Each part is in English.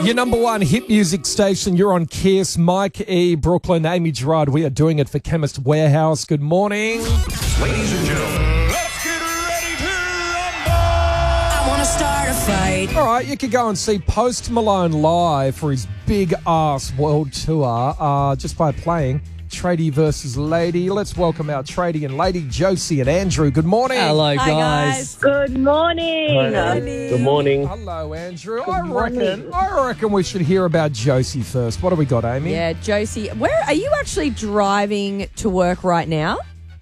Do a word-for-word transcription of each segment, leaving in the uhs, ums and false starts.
Your number one hit music station. You're on Kiss. Mike E. Brooklyn, Amy Gerard. We are doing it for Chemist Warehouse. Good morning. Ladies and gentlemen, let's get ready to rumble. I want to start a fight. All right, you could go and see Post Malone live for his big ass world tour uh, just by playing Tradie versus Lady. Let's welcome our Tradie and Lady, Josie and Andrew. Good morning. Hello, Hi, guys. guys. Good morning. Good morning. Hello, Andrew. I morning. reckon I reckon we should hear about Josie first. What do we got, Amy? Yeah, Josie, where are you actually driving to work right now?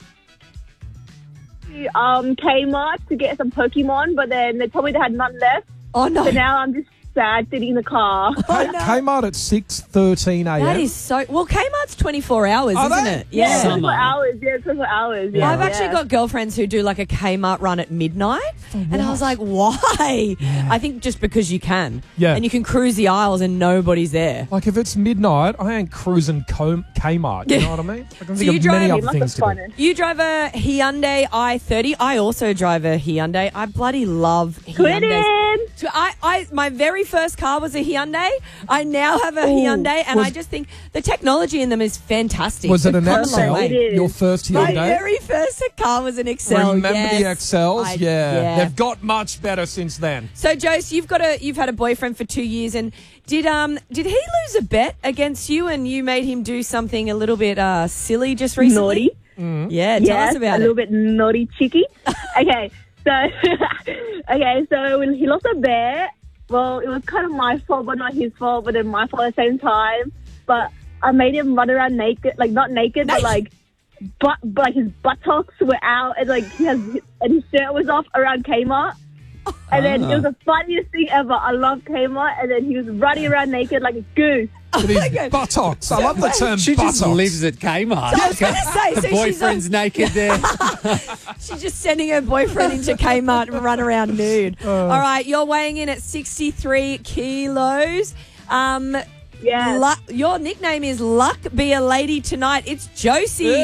Um, Kmart to get some Pokemon, but then they told me they had none left. Oh, no. So now I'm just sad sitting in the car. Oh, no. Kmart at six thirteen a.m. That is so... Well, Kmart's twenty-four hours, Are isn't they? it? Yeah, Yeah. twenty-four hours. Yeah, twenty-four hours. Yeah, I've actually yeah. got girlfriends who do like a Kmart run at midnight. And I was like, why? I think just because you can. Yeah. And you can cruise the aisles and nobody's there. Like, if it's midnight, I ain't cruising Co- Kmart. You Yeah. know what I mean? I can So think you of drive- many You other Must things have to do. fun. You drive a Hyundai i thirty. I also drive a Hyundai. I bloody love Hyundai. Twinning. So I, I, my very first car was a Hyundai. I now have a Hyundai, and Was- I just think the technology in them is fantastic. Was it We've an come a long Excel? way. It is. Your first My Hyundai? very first car was an Excel. Remember yes. the X Ls? I- yeah. yeah. They've got much better since then. So, Jose, you've got a you've had a boyfriend for two years, and did um did he lose a bet against you, and you made him do something a little bit uh silly just recently? Naughty. Yeah, tell Yes, us about a it. little bit naughty cheeky. Okay, so okay, so when he lost a bet, well, it was kind of my fault, but not his fault, but then my fault at the same time. But I made him run around naked, like not naked, but like, but, but like his buttocks were out, and like he has, and his shirt was off around Kmart. And then it was the funniest thing ever. I love Kmart, and then he was running around naked like a goose. With his buttocks. I love the term She buttocks. just lives at Kmart. I was going to say, the so she's, boyfriend's naked there. she's just sending her boyfriend into Kmart and run around nude. All right, you're weighing in at sixty-three kilos. Um, Yeah. Lu- your nickname is Luck Be a Lady Tonight. It's Josie.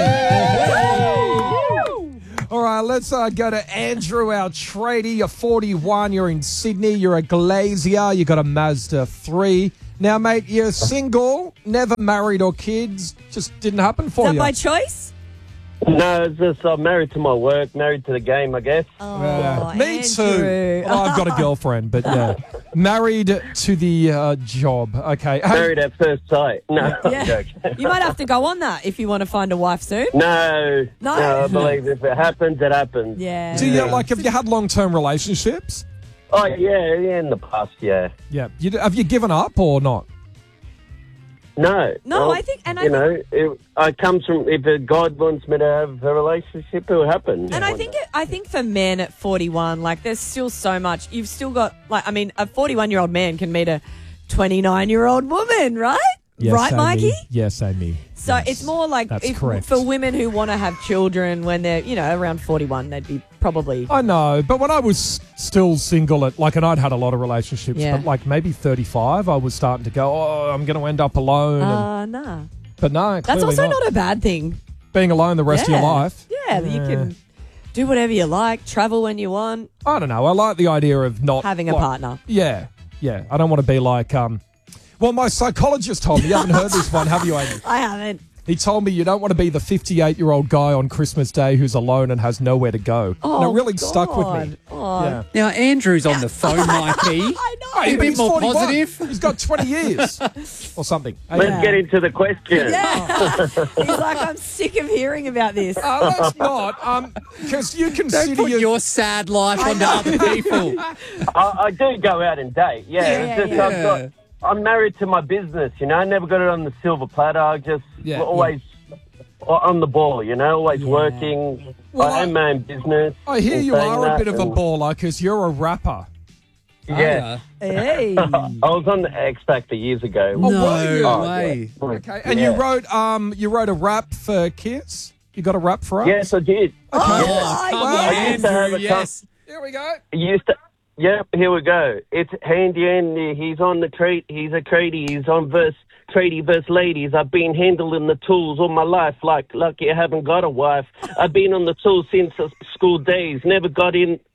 All right, let's uh, go to Andrew, our tradie. You're forty-one. You're in Sydney. You're a glazier. You got a Mazda three. Now, mate, you're single, never married or kids. Just didn't happen for Is that you. by choice? No, it's just I'm married to my work, married to the game, I guess. Oh, Yeah. Me Andrew. too. Well, I've got a girlfriend, but yeah. Married to the uh, job. Okay. Hey, Married at first sight. No, I'm Yeah. joking. You might have to go on that if you want to find a wife soon. No, No? no, I believe if it happens, it happens. Yeah. do you, like, have you had long-term relationships? Oh, yeah, yeah, in the past, yeah. Yeah. You, have you given up or not? No. No, well, I think- and I you think- know, it, I comes from, if uh, God wants me to have a relationship, it will happen. And I think it, I think for men at forty-one, like there's still so much. You've still got like I mean, a forty-one-year-old man can meet a twenty-nine-year-old woman, right? right, Amy. Mikey? Yes, Amy. So Yes. it's more like That's if, correct. for women who want to have children when they're you know around forty-one, they'd be probably I know, but when I was still single, at like, and I'd had a lot of relationships, Yeah. but like maybe thirty-five, I was starting to go, oh, I'm going to end up alone. and, uh, nah. but no, That's clearly also not. not a bad thing. Being alone the rest yeah. of your life. Yeah, you can do whatever you like, travel when you want, I don't know. I like the idea of not having a like- partner. Yeah, yeah. I don't want to be like, um. Well, my psychologist told me. You haven't heard this one, have you, Amy? I haven't. He told me you don't want to be the fifty-eight-year-old guy on Christmas Day who's alone and has nowhere to go. Oh, and it really stuck with me. God. Oh, Yeah. Now, Andrew's on the phone, Mikey. I know. Hey, a but bit he's more forty-one. positive. He's got twenty years or something. Hey, Let's Yeah. get into the question. Yeah. He's like, I'm sick of hearing about this. Uh, let's not, um, because you Don't consider put you. your sad life onto other people. I, I do go out and date, yeah. Yeah, it's just yeah. I've got, I'm married to my business, you know. I never got it on the silver platter. I just Yeah, always on the ball, you know, always Yeah. working. Well, I I- own my own business. I hear and you saying are a that bit of a and- baller because you're a rapper. Yeah. Hey. I was on the X Factor years ago. Oh, No were you? way. Okay, and Yeah. you wrote um you wrote a rap for Kiss. You got a rap for us? Yes, I did. Oh, Come Well, on, I used to have Andrew, a yes. Here we go. I used to. Yep, here we go. It's Handy Andy. He's on the crate. He's a cratey. He's on verse tradie versus ladies. I've been handling the tools all my life. Like lucky I haven't got a wife. I've been on the tools since the school days. Never got in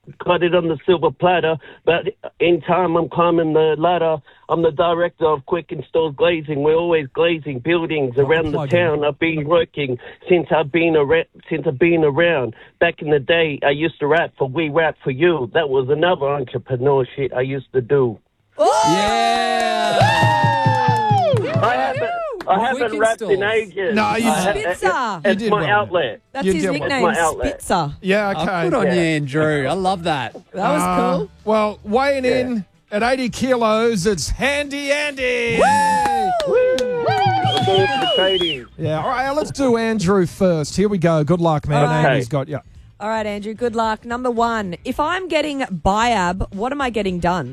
got it on the silver platter. But in time, I'm climbing the ladder. I'm the director of Quick Installs Glazing. We're always glazing buildings around the plug town. I've been working since I've been around. Since I've been around. Back in the day, I used to rap for We Rap for You. That was another entrepreneur shit I used to do. Yeah. I haven't, I Well, haven't Quick rapped in Installs. ages. No, you- I- Spitzer. it- You It's did my well. outlet. That's You his did well. nickname, That's my outlet. Spitzer. Yeah, Oh, okay. good on Yeah. you, Andrew. I love that. That was Uh, cool. Well, weighing in at eighty kilos, it's Handy Andy. I'll do it for the tradies. Yeah, all right, let's do Andrew first. Here we go. Good luck, man. Okay. Andy's got you. All right, Andrew, good luck. Number one, if I'm getting Biab, what am I getting done?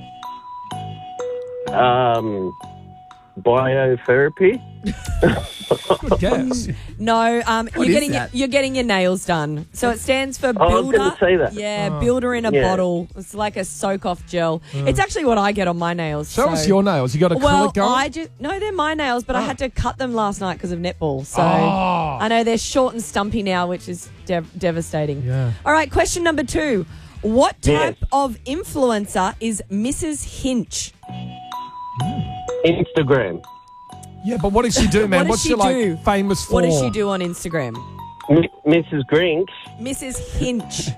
Um, biotherapy. Good guess. No, um, you're is getting that? you're getting your nails done. So it stands for Oh, I was builder. gonna say that. Yeah, builder in a Yeah. bottle. It's like a soak off gel. It's actually what I get on my nails. Show so. us your nails. You got acrylic Well, going? I just no, they're my nails, but I had to cut them last night because of netball. So Oh. I know they're short and stumpy now, which is dev- devastating. Yeah. All right, question number two: what Yes. type of influencer is Missus Hinch? Instagram. Yeah, but what does she do, man? What does What's she she like do? famous for? What does she do on Instagram? M- Missus Grinch. Missus Hinch.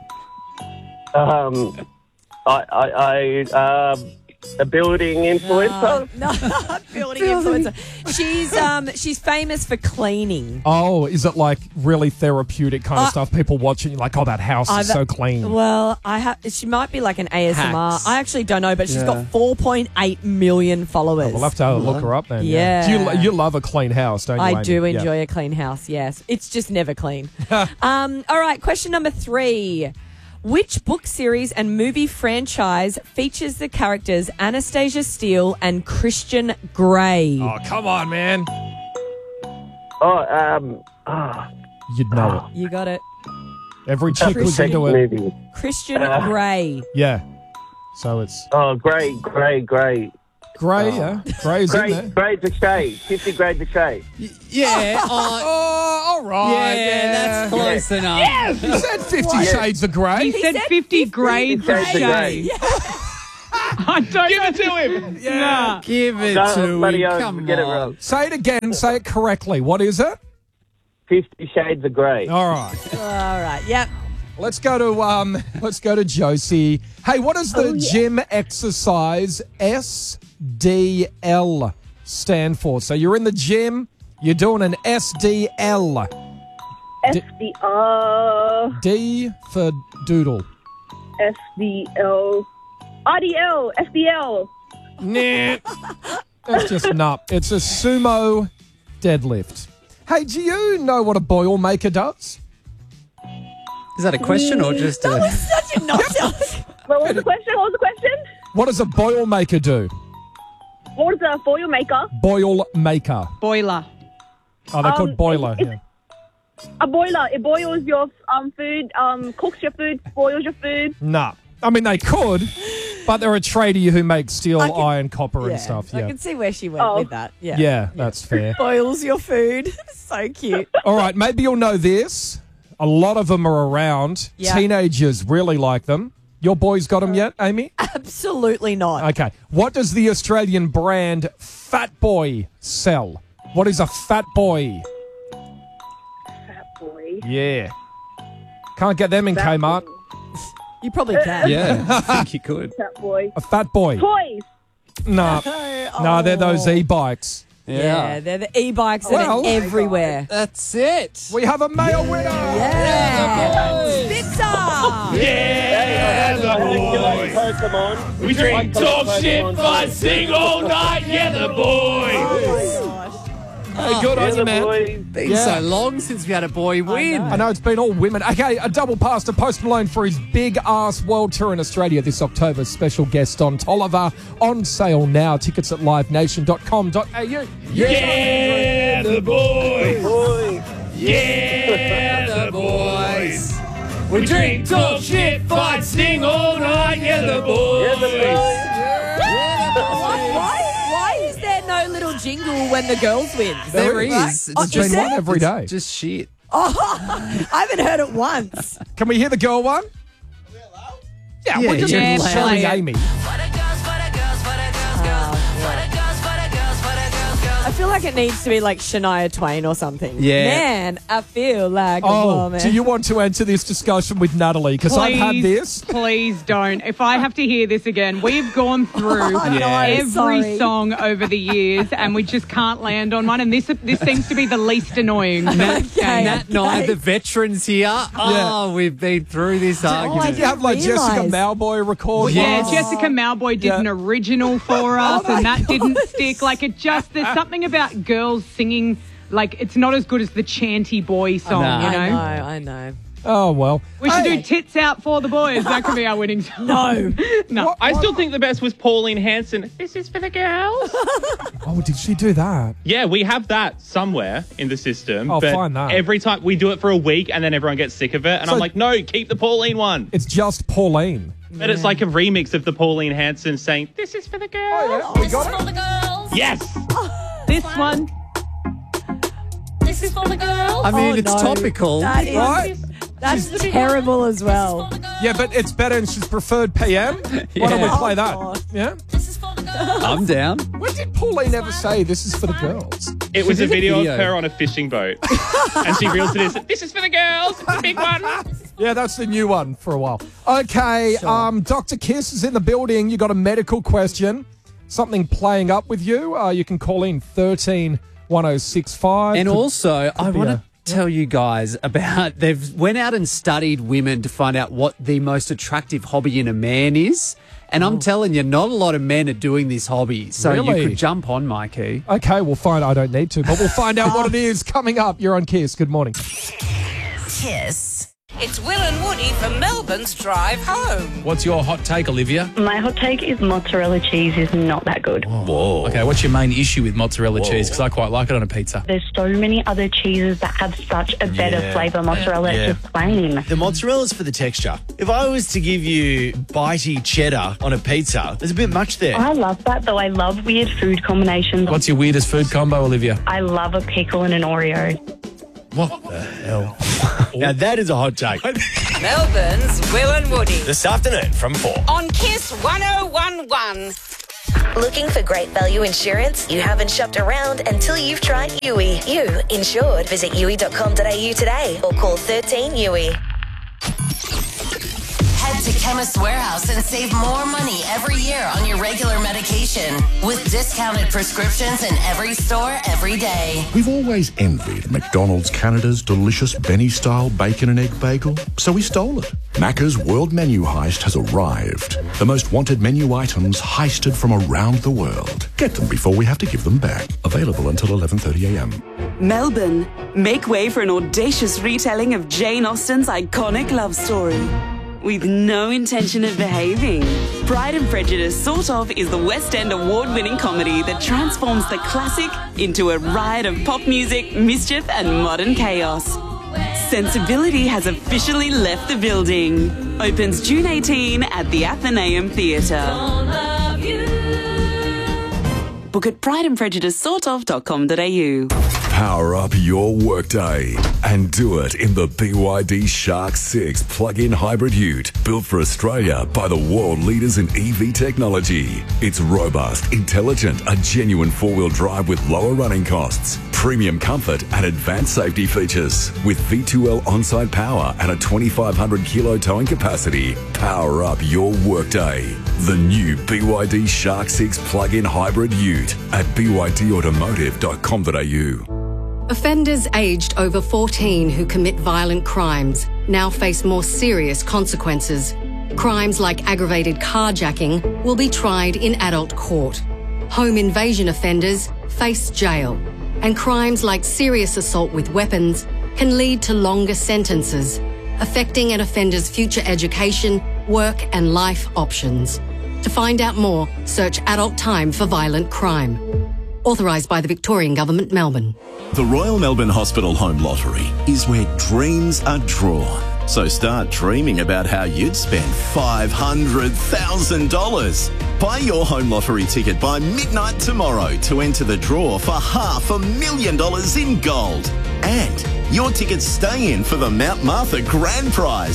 Um, I, I, I, um, a building influencer. No, building influencer. She's um she's famous for cleaning. Oh, is it like really therapeutic kind of Uh, stuff? People watching, like, oh, that house I've- is so clean. Well, I have. She might be like an A S M R. Hacks. I actually don't know, but she's Yeah. got four point eight million followers. We'll have to look her up then. Yeah. Do you, lo- you love a clean house, don't you, I Amy? do Yeah. enjoy a clean house. Yes, it's just never clean. um, all right, question number three. Which book series and movie franchise features the characters Anastasia Steele and Christian Grey? Oh, come on, man. Oh, um, ah, You'd know it. You got it. Every chick was Christian. into it. movie. Christian Uh. Grey. Yeah. So it's Oh, great, great, great. grey, yeah? Grey's in Great, there. grades of shade. fifty grades of shade. Yeah. Oh, Oh, all right. yeah, that's close enough. You said Fifty Shades of Grey. He said fifty grades of Shades of grey. shade. I don't Give it to him. Yeah. Give it Don't to bloody him. hell Come get it on. wrong. Say it again. Say it correctly. What is it? Fifty shades of grey. All right. All right. Yep. Let's go to um. Let's go to Josie. Hey, what does the gym exercise S D L stand for? So you're in the gym. You're doing an S D L. S D R, D for doodle. S D L, R D L, S D L. Nah. That's just nut. It's a sumo deadlift. Hey, do you know what a Boilermaker does? Is that a question or just That a... was such a nonsense. What was the question? What was the question? What does a Boilermaker do? What was the foil maker? Boilermaker. Boiler. Oh, they're Um, called boiler. it's- Yeah. A boiler. It boils your um food, um cooks your food, boils your food. Nah. I mean, they could, but they're a tradie who makes steel, I can- iron, copper, Yeah, and stuff. I Yeah. can see where she went Oh. with that. Yeah. Yeah, that's fair. Boils your food. So cute. All right, maybe you'll know this. A lot of them are around. Yeah. Teenagers really like them. Your boys got them yet, Amy? Absolutely not. Okay. What does the Australian brand Fat Boy sell? What is a Fat Boy? Fat boy. Yeah. Can't get them in Fat Kmart. boy. You probably can. Yeah, I think you could. Fat boy. A Fat Boy. Toys. No. Oh. No, they're those e-bikes. Yeah, they're the e-bikes that Well- are everywhere. That's it. We have a male winner. Yeah. Spitzer. Yeah, the boys. Pokemon. We drink talk shit, fight, sing all night, yeah, the boys. Hey, good on Yeah, you, the man. boys. Been Yeah. so long since we had a boy win. I know it's been all women. Okay, a double pass to Post Malone for his big ass world tour in Australia this October. Special guest Don Tolliver on sale now. Tickets at live nation dot com dot a u. Yeah, the boys. Boys. Yeah, the boys. We drink, talk shit, fight, sing all night, yeah, the boys. Yeah, the boys. Why, why, why is there no little jingle when the girls win? There There is. is. It's It's been just, one every it's day. just shit. I haven't heard it once. Can we hear the girl one? Yeah, Yeah, we're just yeah, showing play it. Amy. I feel like it needs to be like Shania Twain or something. Yeah. Man, I feel like a Oh, woman. do you want to enter this discussion with Natalie? Because I've had Please, this. Please don't. If I have to hear this again, we've gone through Oh, no, every sorry. song over the years, and we just can't land on one. And this this seems to be the least annoying. Okay. Nat and I, the veterans here. Oh, we've been through this Oh, argument. did you have like Jessica realise. Malboy record? Yeah, one? Jessica Malboy did Yeah. an original for us, Oh my and that didn't gosh. stick. Like it just there's something about girls singing. Like it's not as good as the chanty boy song. Nah. You know. I know, I know. Oh, well. We should Hey. do Tits Out for the Boys. That could be our winning song. No. No. What- I still think the best was Pauline Hanson. This is for the girls. Oh, did she do that? Yeah, we have that somewhere in the system. I'll but find that. Every time we do it for a week and then everyone gets sick of it. And So- I'm like, no, keep the Pauline one. It's just Pauline. But it's like a remix of the Pauline Hanson saying, this is for the girls. Oh, yeah, we got it. Yes. This one. This is for the girls. I mean, Oh, it's no. topical. That is, Right? that's terrible as well. Yeah, but it's better and she's preferred P M. Why don't we Yeah. play Oh, that? God. Yeah? This is for the girls. I'm down. When did Pauline ever say this is for the girls? It was a did a video, video. of her on a fishing boat. And she reels it as, this is for the girls. It's a big one. Yeah, that's the new one for a while. Okay, um, Doctor Kiss is in the building. You got a medical question, something playing up with you. Uh, you can call in thirteen one oh six five. And also, I be want a- to tell you guys about, they've went out and studied women to find out what the most attractive hobby in a man is. And I'm telling you, not a lot of men are doing this hobby. So Really? you could jump on, Mikey. Okay, we'll find. I don't need to, but we'll find out what it is coming up. You're on Kiss. Good morning. Kiss. It's Will and Woody from Melbourne's Drive Home. What's your hot take, Olivia? My hot take is mozzarella cheese is not that good. Whoa. Okay, what's your main issue with mozzarella cheese? Because I quite like it on a pizza. There's so many other cheeses that have such a better Yeah. flavour. Mozzarella Yeah. is just plain. The mozzarella's for the texture. If I was to give you bitey cheddar on a pizza, there's a bit much there. I love that, though. I love weird food combinations. What's your weirdest food combo, Olivia? I love a pickle and an Oreo. What the hell? Now that is a hot take. Melbourne's Will and Woody. This afternoon from four. On Kiss one oh one one. Looking for great value insurance? You haven't shopped around until you've tried U I. You insured. Visit U I dot com dot A U today or call thirteen U I. Head to Chemist Warehouse and save more money every year on your regular medication with discounted prescriptions in every store every day. We've always envied McDonald's Canada's delicious Benny-style bacon and egg bagel, so we stole it. Macca's World Menu Heist has arrived. The most wanted menu items heisted from around the world. Get them before we have to give them back. Available until eleven thirty a m. Melbourne, make way for an audacious retelling of Jane Austen's iconic love story. With no intention of behaving. Pride and Prejudice Sort Of is the West End award-winning comedy that transforms the classic into a riot of pop music, mischief and modern chaos. Sensibility has officially left the building. Opens June eighteenth at the Athenaeum Theatre. Book at pride and prejudice sort of dot com dot A U. Power up your workday and do it in the B Y D Shark six plug-in hybrid ute built for Australia by the world leaders in E V technology. It's robust, intelligent, a genuine four-wheel drive with lower running costs, premium comfort and advanced safety features. With V two L on-site power and a twenty-five hundred kilo towing capacity, power up your workday. The new B Y D Shark six plug-in hybrid ute at b y d automotive dot com dot a u. Offenders aged over fourteen who commit violent crimes now face more serious consequences. Crimes like aggravated carjacking will be tried in adult court. Home invasion offenders face jail. And crimes like serious assault with weapons can lead to longer sentences, affecting an offender's future education, work and life options. To find out more, search Adult Time for Violent Crime. Authorised by the Victorian Government, Melbourne. The Royal Melbourne Hospital Home Lottery is where dreams are drawn. So start dreaming about how you'd spend five hundred thousand dollars. Buy your home lottery ticket by midnight tomorrow to enter the draw for half a million dollars in gold. And your tickets stay in for the Mount Martha Grand Prize.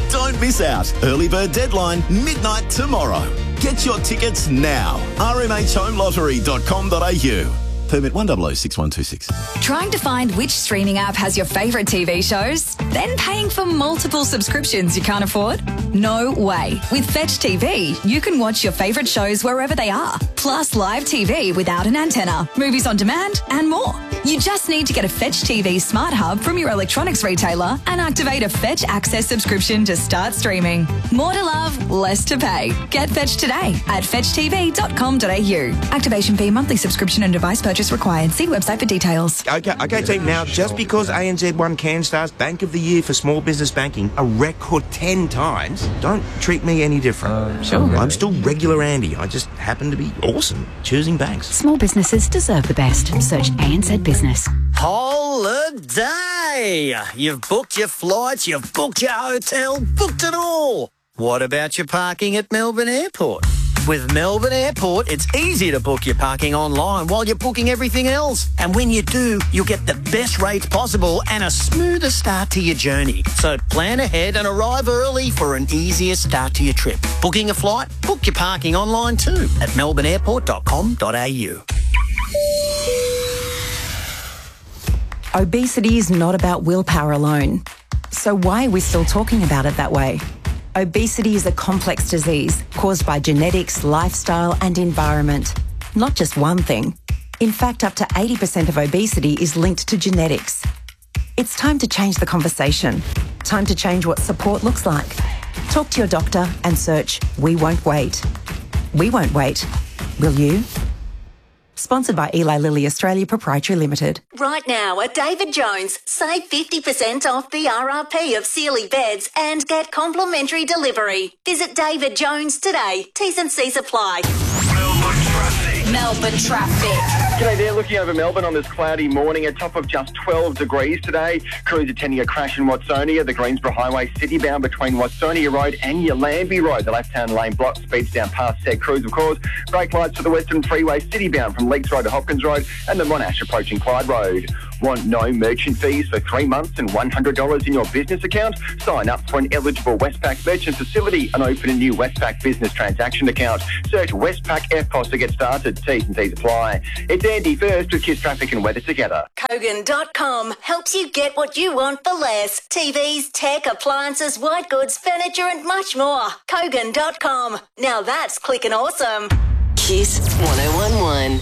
Don't miss out. Early bird deadline, midnight tomorrow. Get your tickets now. r m h home lottery dot com dot a u. Permit one zero zero six one two six. Trying to find which streaming app has your favourite T V shows? Then paying for multiple subscriptions you can't afford? No way. With Fetch T V, you can watch your favourite shows wherever they are. Plus live T V without an antenna, movies on demand and more. You just need to get a Fetch T V smart hub from your electronics retailer and activate a Fetch Access subscription to start streaming. More to love, less to pay. Get Fetch today at fetch t v dot com dot a u. Activation fee, monthly subscription and device purchase required. See website for details. Okay, okay, team. Now, just because A N Z won CanStar's Bank of the Year for Small Business Banking a record ten times, don't treat me any different. Uh, sure. I'm still regular Andy. I just happen to be awesome choosing banks. Small businesses deserve the best. Search A N Z Business. Holiday! You've booked your flights, you've booked your hotel, booked it all. What about your parking at Melbourne Airport? With Melbourne Airport, it's easy to book your parking online while you're booking everything else. And when you do, you'll get the best rates possible and a smoother start to your journey. So plan ahead and arrive early for an easier start to your trip. Booking a flight? Book your parking online too at melbourne airport dot com dot a u. Obesity is not about willpower alone. So why are we still talking about it that way? Obesity is a complex disease caused by genetics, lifestyle and environment. Not just one thing. In fact, up to eighty percent of obesity is linked to genetics. It's time to change the conversation. Time to change what support looks like. Talk to your doctor and search We Won't Wait. We won't wait. Will you? Sponsored by Eli Lilly Australia Proprietary Limited. Right now at David Jones, save fifty percent off the R R P of Sealy beds and get complimentary delivery. Visit David Jones today. T's and C's apply. Melbourne traffic. Melbourne traffic. G'day there, looking over Melbourne on this cloudy morning, a top of just twelve degrees today. Crews attending a crash in Watsonia, the Greensboro Highway citybound between Watsonia Road and Yallambee Road. The left-hand lane block speeds down past said crews, of course. Brake lights for the Western Freeway citybound from Leaks Road to Hopkins Road and the Monash approaching Clyde Road. Want no merchant fees for three months and one hundred dollars in your business account? Sign up for an eligible Westpac merchant facility and open a new Westpac business transaction account. Search Westpac F P O S to get started. T's and C's apply. It's Andy first with Kiss Traffic and Weather together. Kogan dot com helps you get what you want for less. T Vs, tech, appliances, white goods, furniture and much more. Kogan dot com. Now that's clicking awesome. Kiss one oh one one.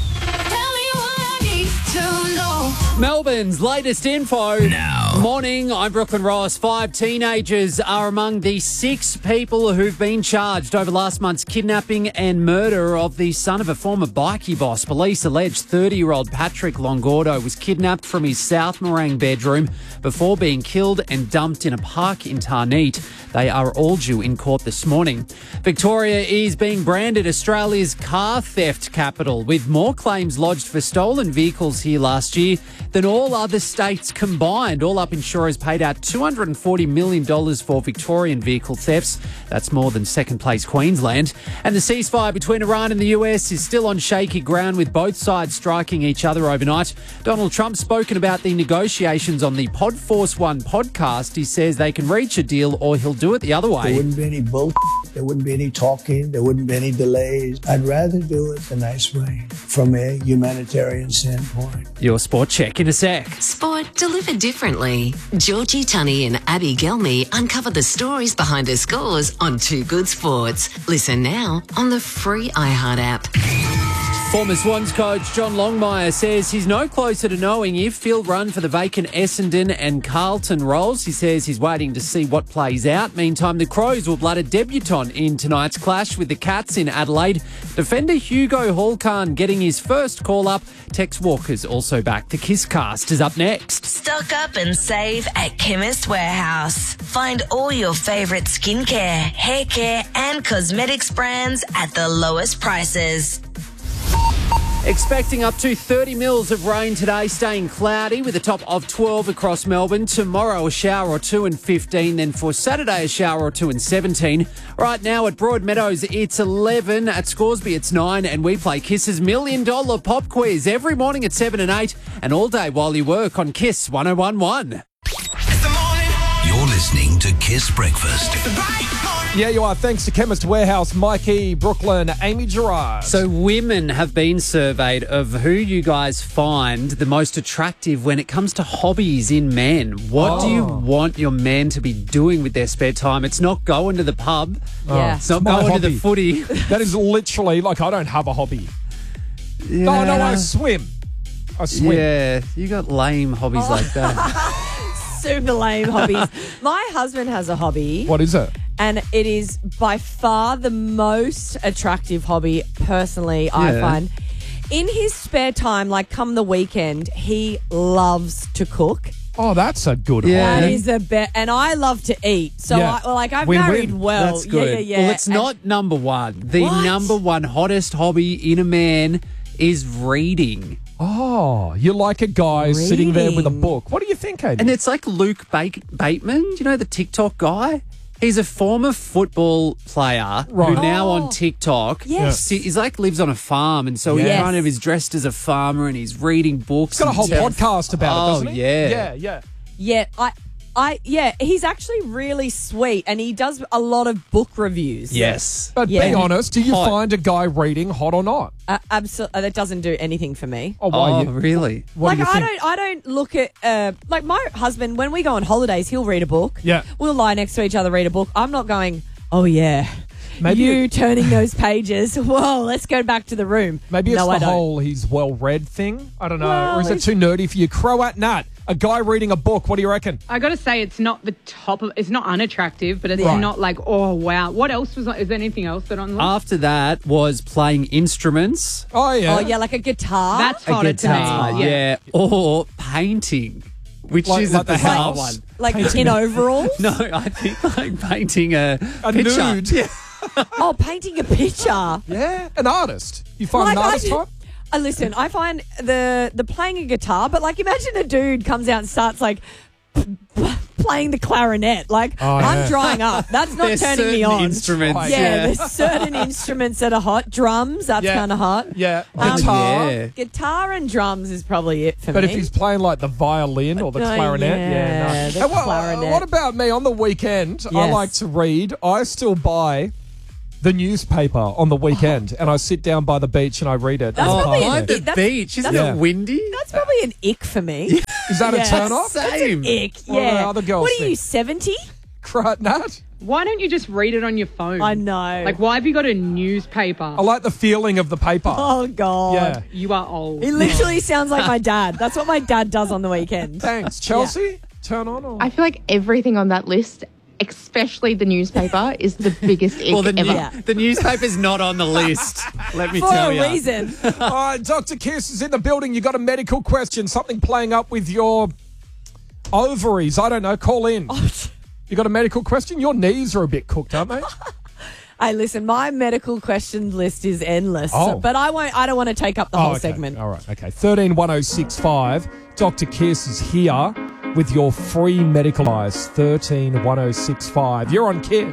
Melbourne's latest info. Now. Morning, I'm Brooklyn Ross. Five teenagers are among the six people who've been charged over last month's kidnapping and murder of the son of a former bikie boss. Police allege thirty-year-old Patrick Longordo was kidnapped from his South Morang bedroom before being killed and dumped in a park in Tarneet. They are all due in court this morning. Victoria is being branded Australia's car theft capital, with more claims lodged for stolen vehicles here last year than all other states combined. All up, insurers paid out two hundred forty million dollars for Victorian vehicle thefts. That's more than second place Queensland. And the ceasefire between Iran and the U S is still on shaky ground, with both sides striking each other overnight. Donald Trump's spoken about the negotiations on the Pod Force One podcast. He says they can reach a deal or he'll do it the other way. There wouldn't be any bullshit. There wouldn't be any talking. There wouldn't be any delays. I'd rather do it the nice way from a humanitarian standpoint. Your sport check in a sec. Sport delivered differently. Georgie Tunney and Abby Gelmy uncover the stories behind the scores on Two Good Sports. Listen now on the free iHeart app. Former Swans coach John Longmire says he's no closer to knowing if he'll run for the vacant Essendon and Carlton roles. He says he's waiting to see what plays out. Meantime, the Crows will blood a debutant in tonight's clash with the Cats in Adelaide. Defender Hugo Hallcarn getting his first call-up. Tex Walker's also back. The Kisscast is up next. Stock up and save at Chemist Warehouse. Find all your favourite skincare, hair care and cosmetics brands at the lowest prices. Expecting up to thirty mils of rain today, staying cloudy with a top of twelve across Melbourne. Tomorrow a shower or two and fifteen. Then for Saturday a shower or two and seventeen. Right now at Broadmeadows it's eleven. At Scoresby it's nine. And we play Kiss's Million Dollar Pop Quiz every morning at seven and eight. And all day while you work on Kiss one oh one one. You're listening to Kiss Breakfast. Yeah, you are. Thanks to Chemist Warehouse, Mikey, Brooklyn, Amy Gerard. So women have been surveyed of who you guys find the most attractive when it comes to hobbies in men. What do you Oh. want your man to be doing with their spare time? It's not going to the pub. Yeah. It's not My going to the hobby. footy. That is literally like I don't have a hobby. Yeah. Oh, no, I swim. I swim. Yeah, you got lame hobbies like that. Super lame hobbies. My husband has a hobby. What is it? And it is by far the most attractive hobby, personally, I Yeah. find. In his spare time, like come the weekend, he loves to cook. Oh, that's a good Yeah. That hobby. is the best. And I love to eat. So, Yeah. I, like, I've Win-win. married well. That's good. Yeah, yeah, yeah. Well, it's And- not number one. The What? number one hottest hobby in a man is reading. Oh, you like a guy sitting there with a book. What do you think, Amy? And it's like Luke ba- Bateman, do you know the TikTok guy? He's a former football player Right. who now Oh. on TikTok, Yes. si- he's like lives on a farm, and so he Yes. kind of is dressed as a farmer and he's reading books. He's got a and whole tell- podcast about oh, it, doesn't he? yeah. Yeah, yeah. Yeah, I, I, yeah, he's actually really sweet, and he does a lot of book reviews. Yes. But Yeah. be honest, do you Hot. find a guy reading hot or not? Uh, absolutely, that doesn't do anything for me. Oh, why Oh, you? really? What like do you I think? don't, I don't look at uh, like my husband when we go on holidays. He'll read a book. Yeah. we'll lie next to each other, read a book. I'm not going. Oh yeah, Maybe you it- turning those pages. Whoa, let's go back to the room. Maybe it's no, I the don't. whole he's well read thing. I don't know. Well, or is it he's- too nerdy for you? Croat Nut, a guy reading a book. What do you reckon? I got to say, it's not the top of. It's not unattractive, but it's Right. not like, oh wow. What else was? Is there anything else that on the list? After that was playing instruments. Oh, yeah. Oh yeah, like a guitar. That's A hotter to guitar, me. yeah. Or painting, which Like- is like a the bizarre house? one. like Painting in it. overalls. No, I think like painting a, A picture. nude. Yeah. Oh, painting a picture. Yeah, an artist. You find Like, an I artist ju- type? Uh, listen, I find the the playing a guitar, but like imagine a dude comes out and starts like p- p- playing the clarinet. Like Oh, I'm yeah. drying up. That's not There's turning me certain on. instruments, Right. Yeah, yeah. there's certain instruments that are hot. Drums, that's Yeah. kind of hot. Yeah, Um, guitar. yeah. Guitar and drums is probably it for But me. if he's playing like the violin or the Oh, clarinet, yeah, yeah, no. the And what, clarinet. what about me on the weekend? I Yes. like to read. I still buy the newspaper on the weekend, and I sit down by the beach and I read it. That's as probably part By of the it. that's- beach, isn't Yeah. it windy? that's probably an ick for me. Is that Yeah. a turn off? Same. Ick, What do the yeah. other girls what are you, think? seventy? Croat Nut. Why don't you just read it on your phone? I know. Like, why have you got a newspaper? I like the feeling of the paper. Oh God. Yeah. You are old. He literally sounds like my dad. That's what my dad does on the weekend. Thanks. Chelsea, turn on or? I feel like everything on that list, especially the newspaper, is the biggest ick Well, the, ever. new- the newspaper's not on the list. Let me For tell a you. reason. All right, Doctor Kiss is in the building. You got a medical question, something playing up with your ovaries. I don't know. Call in. You got a medical question? Your knees are a bit cooked, aren't they? Hey, listen, my medical questions list is endless, Oh. but I won't. I don't want to take up the Oh, whole okay. segment. All right. Okay. thirteen one oh six five. Doctor Kiss is here with your free medical advice. thirteen one oh six five. You're on Kiss.